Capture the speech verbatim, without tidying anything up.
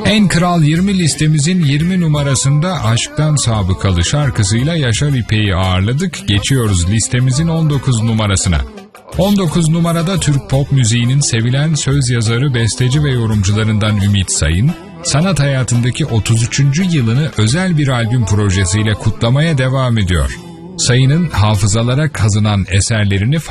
En Kral yirmi listemizin yirmi numarasında Aşktan Sabıkalı şarkısıyla Yaşar İpek'i ağırladık. Geçiyoruz listemizin on dokuz numarasına. on dokuz numarada Türk pop müziğinin sevilen söz yazarı, besteci ve yorumcularından Ümit Sayın, sanat hayatındaki otuz üçüncü yılını özel bir albüm projesiyle kutlamaya devam ediyor. Sayın'ın hafızalara kazınan eserlerini